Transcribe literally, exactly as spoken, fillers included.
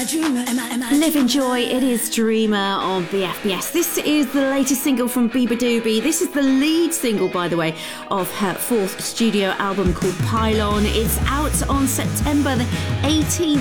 Live Enjoy, it is Dreamer on B F B S. This is the latest single from Bieber Doobie. This is the lead single, by the way, of her fourth studio album called Pylon. It's out on September the eighteenth.